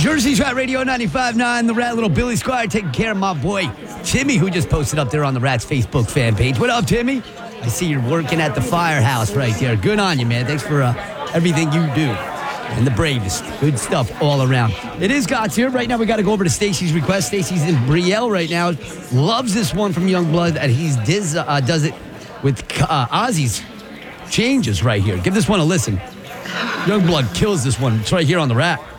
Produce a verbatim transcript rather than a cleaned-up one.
Jersey's Rat Radio ninety-five point nine, the Rat Little Billy Squire taking care of my boy Timmy, who just posted up there on the Rat's Facebook fan page. What up, Timmy? I see you're working at the firehouse right there. Good on you, man. Thanks for uh, everything you do. And the bravest. Good stuff all around. It is God's here. Right now, we got to go over to Stacy's request. Stacy's in Brielle right now. Loves this one from Youngblood, and he does, uh, does it with uh, Ozzy's changes right here. Give this one a listen. Youngblood kills this one. It's right here on the Rat.